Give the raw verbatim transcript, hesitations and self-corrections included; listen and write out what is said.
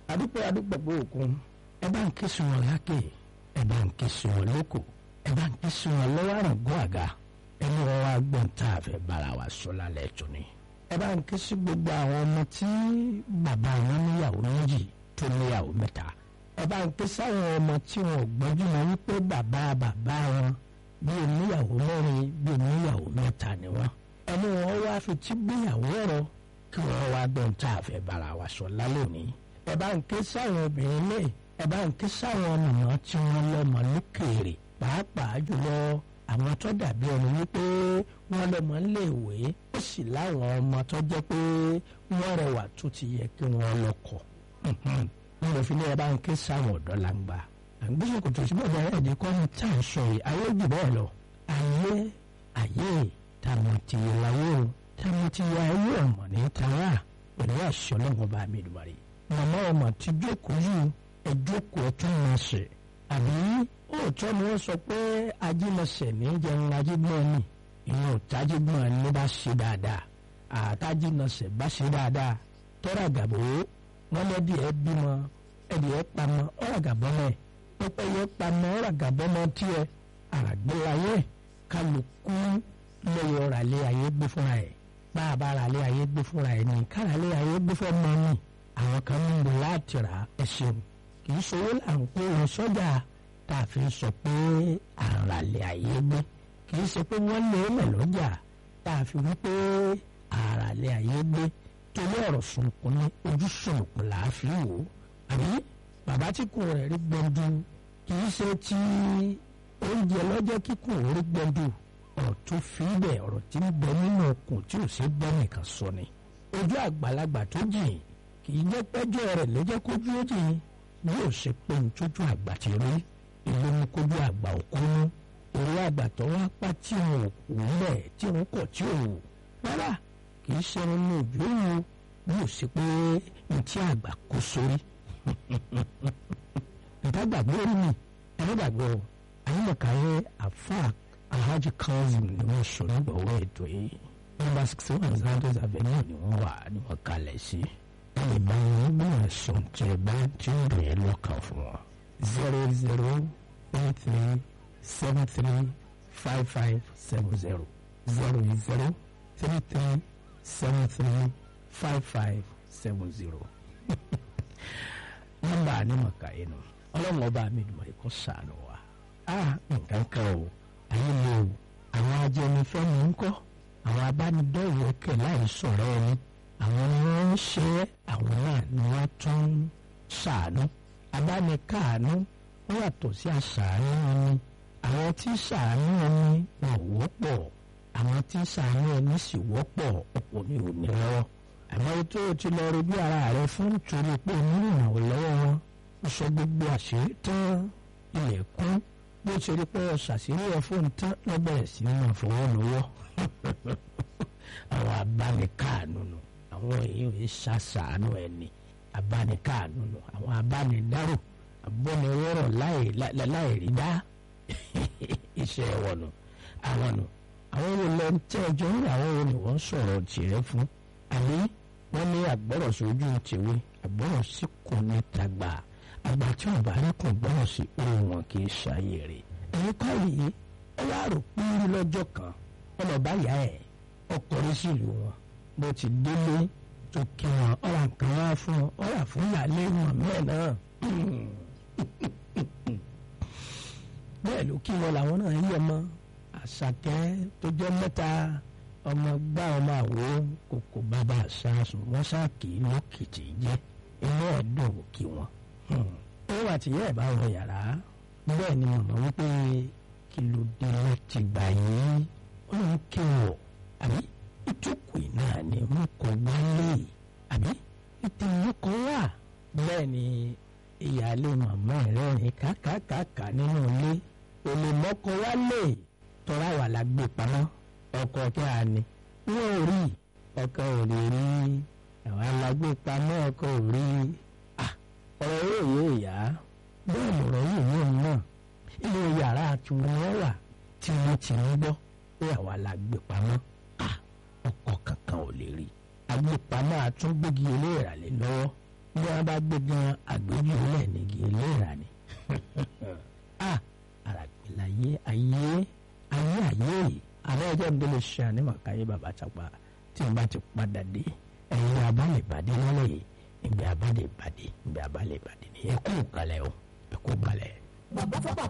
adúpẹ́ adúpẹ́ bó òkun ẹ bá ń ké sí wọn lákè ẹ bá ń ké sí wọn lóko ẹ bá ń ké sí wọn lọ́wọ́ àrùngún àga ẹni wọn wá gbọ́n tá a fẹ́ bára wa sọ lálẹ́ tó ni ẹ bá ń ké sí gbogbo àwọn ọmọ tí bàbá wọn níyàwó méjì tó níyàwó mẹ́ta ẹ bá ń ké sáwọn ọmọ tí wọn ò gbọ́njú mọ́ wípé bàbá bàbá wọn bí oníyàwó mẹ́rin bí oníyàwó mẹ́ta ni wọn ẹni wọn wá fi tí gbéyàwó ọ̀rọ̀ kí wọn wá gbọ́n tá a fẹ́ bára wa sọ lálẹ́ òní ẹ bá ń ké sáwọn obìnrin lé ẹ bá ń ké sáwọn màmá tí wọn lọ́mọ lókèèrè pàápàá jùlọ àwọn tó dàbí ẹni wípé wọn lọ́mọ léèwé ó sì láwọn ọmọ tó jẹ́ pé wọn rẹwà tó ti yẹ kí wọn lọ́kọ wọn lọ fi ní ẹ bá ń ké sáwọn ọ̀dọ́ làǹgbà àgbẹ̀sọ̀ kò tó síbẹ̀ bẹ̀rẹ̀ ẹ̀dín kọ́ ní tá à ń sọ yìí ayé jù bẹ́ẹ̀ lọ ayé ayé tàwọn ti yẹ láyé o tàwọn ti yẹ ayé ọmọ ní tàwa pẹ̀lú àṣọ lọ́wọ́ bá mi dùbàrẹ̀ màmá ọmọ ti jókòó yìí ẹ jókòó ẹ tún máa ṣe àbí òótọ́ ni wọ́n sọ pé ajímọ̀ṣẹ̀ ní jẹun ajígbọ́n ni ìyẹn òtájígbọ́n ni bá ṣe dáadáa àtàjímọ̀ṣẹ̀ bá ṣe dáadáa tọ́ra gàbó wọn lẹ́dí ẹ bímọ ẹdí ẹ pamọ́ ọ̀rà gàbọ́ mọ́ ẹ pẹ́pẹ́ yẹ pamọ́ ọ̀rà gàbọ́ mọ́ tiẹ̀ àràgbélayé kálukú lóye ọ̀rà lé ayé gbé fúnra ẹ̀ bá a bá ara lé ayé gbé fúnra ẹ̀ ní kára lé ayé gbé fún ọmọ mi àwọn kan ń lò láti rà ẹ ṣeun kì í ṣòwò là ń kó wọn sọ́jà tá a fi sọ pé àràlẹ̀ ayé gbé kì í ṣe pé wọ́n lé mẹ̀ lọ́jà tá a fi wí pé àràlẹ̀ ayé gbé torí ọ̀rọ̀ sunkún ní ojú sunkún là á fi wò ó àbí bàbá tí kò rẹ̀ rí gbọ́ndú kì í ṣe ti oúnjẹ lọ́jọ́ kíkùn orí gbọ́ndú ọ̀rọ̀ tó fi bẹ̀ ọ̀rọ̀ tí ń bẹ nínú okùn tí ò ṣe gbọ́ nìkan sọ ni ojú àgbàlagbà tó jìn kì í jẹ́ pẹ́jọ́ rẹ̀ lẹ́jọ́ kójú ó jìn yóò ṣe pé ntójú àgbà ti rí ìlú ní kójú àgbà òkúnú orí àgbà tó wá pa tí òun òkú ńlẹ̀ tí òun kọ̀ tí òun rárá kì í ṣe nínú ojú òun yóò ṣe pé ntí àgbà kó sórí níta gbàgbé orí mi ẹni gbàgbọ́ ayélujára àfa Alhaji Kazeem ni wọ́n sọ nígbà owó ètò yìí nọ́mbà sixty one Zandos Avenue ni wọ́n wà ní wọ́n kalẹ̀ sí ẹni báyìí gbọ́dọ̀ sọ tí ẹ bá tí ó rẹ̀ lọ́kàn fún wọn. zero zero eight three seven three five five seven zero zero zero three three seven three five five seven zero. nọ́mbà ànímọ̀ká yìí nù ọlọ́run ọba mi dùn ẹ̀kọ́ sànù wa. a nǹkan kan o ayé lè o àwọn ajẹnifẹ́ni ń kọ́ àwọn abánidọ́wọ́kẹ̀ láì sọ̀rọ̀ ẹni àwọn ni wọ́n ń ṣe àwọn náà ni wọ́n tún ń ṣàánú abánikáàánú wọ́n yàtọ̀ sí àṣàánú ẹni àwọn tí ṣàánú ẹni wọn ò wọ́pọ̀ àwọn tí ṣàánú ẹni sì wọ́pọ̀ ọ̀pọ̀ ní òní lọ́wọ́ àmọ́ tó o ti lọ rí bí ara rẹ fún nítorí pé o nílò ìrànwọ́ lọ́wọ́ wọn ó sọ gbogbo àṣírí tán ilẹ̀kùn bó ṣe rí pé ọ̀ṣàṣírí ẹ̀ fóun tán ló bẹ̀rẹ̀ sí ní àfọwọ́ lọ́wọ́ àwọn abánikáàánú nù àwọn èèyàn yìí ṣàṣàánú ẹni abánikáàánú nù àwọn abánidárò abọ́niwọ́rọ̀ láì rí dá iṣẹ́ wọn nù àwọn nù àwọn wo lọ tẹ́ ẹjọ́ ní àwọn wo ni wọ́n sọ̀rọ̀ tìrẹ́ fún àní wọ́n ní àgbọ̀rọ̀ sójú tìwé àgbọ̀rọ̀ sí kò ní tagbà àgbà tí wọn bá rí kàn gbọ́rọ̀ sí ohun wọn kì í ṣàyè rẹ̀ èyí kọ́ yìí ẹ wá rò pé lọ́jọ́ kan ẹ lọ bá yá ẹ̀ ọkùnrin sílùú wọn bó ti délé tó kí wọn ọ̀rà kan wá fún wọn ọ̀rà fún ìyáálé wọn mẹ́ẹ̀ náà bẹ́ẹ̀ ló kí wọn làwọn náà yí ọmọ àṣàkẹ́ tó jẹ́ mẹ́ta ọmọ gbá ọmọ àwo kòkò bàbá àṣàṣùn wọ́n ṣáàkì lókìtì jẹ́ inú ẹ̀dùn kí wọn. ó wà tìyẹ́ ẹ̀ bá wọn yàrá bẹ́ẹ̀ ni màmá wípé kí ló dé láti gbà yín ó ń kí wọ̀ àbí ìjókòó náà ni wọn kò wálé àbí ìtẹ̀wé kan wà bẹ́ẹ̀ ni ìyáálé màmá rẹ̀ rìn kákàkàkà nínú ilé olè mọ́kọ wálé tọ́ra wà lágbè pamọ́ ọkọ kí a ní wọn ò rí ọkọ ò lè rí àwọn alágbè pamọ́ ọkọ ò rí ọ̀rọ̀ yóò yé ìyá bẹ́ẹ̀ lọ̀rọ̀ yìí yóò náà ilé yàrá tí wọ́n wà tí wọ́n ti ń gbọ́ pé àwọn alágbè pamọ́ ọkọ kankan ò lè rí agbèpamọ́ àtúngbégi olóòrà lé lọ́wọ́ bí wọ́n bá gbé gan àgbéjù lẹ̀ nígi eléra ni ah àràgbélayé ayé ayé ayé ààrẹ ẹjẹ ń délé ṣe ànímọ̀ káyé bàbá Tápà tí n bá ti padà dé ẹ̀yin abálẹ̀ ìbàdí lọ́lẹ̀ yìí ìgbé abálẹ̀ ìbàdí ìgbé abálẹ̀ ìbàdí ni ẹ kú kalẹ̀ o ẹ kú kalẹ̀. bàbá Tápà